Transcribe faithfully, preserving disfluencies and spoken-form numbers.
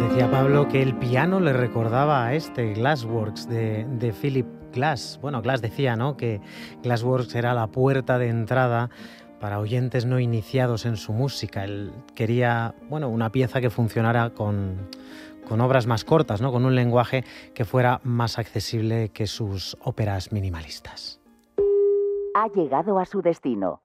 Decía Pablo que el piano le recordaba a este Glassworks de, de Philip Glass. Bueno, Glass decía, ¿no?, que Glassworks era la puerta de entrada para oyentes no iniciados en su música. Él quería, bueno, una pieza que funcionara con, con obras más cortas, ¿no?, con un lenguaje que fuera más accesible que sus óperas minimalistas. Ha llegado a su destino.